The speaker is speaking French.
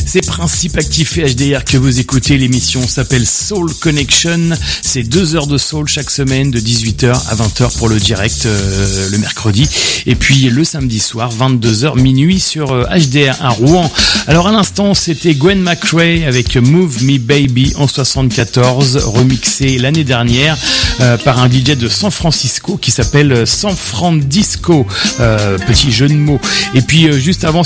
C'est Principe Actif et HDR que vous écoutez. L'émission s'appelle Soul Connection. C'est 2 heures de soul chaque semaine de 18h à 20h pour le direct le mercredi. Et puis le samedi soir, 22h minuit sur HDR à Rouen. Alors à l'instant, c'était Gwen McRae avec Move Me Baby en 74, remixé l'année dernière par un DJ de San Francisco qui s'appelle San Fran Disco. Petit jeu de mots. Et puis juste avant,